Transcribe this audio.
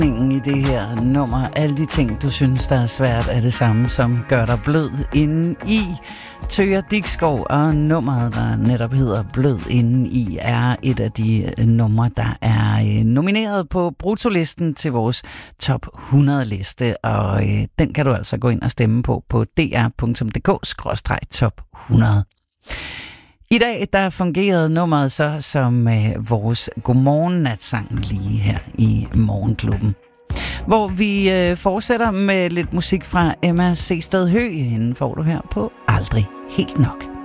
I det her nummer, alle de ting, du synes, der er svært, er det samme, som gør dig blød inden i. Thøger Dikskov, og nummeret, der netop hedder Blød inden i, er et af de numre, der er nomineret på bruttolisten til vores top 100-liste, og den kan du altså gå ind og stemme på dr.dk/top 100. I dag, der fungerede nummeret så som vores godmorgen-natsang lige her i Morgenklubben. Hvor vi fortsætter med lidt musik fra Emma C. Stad Høeg. Hende får du her på Aldrig Helt Nok.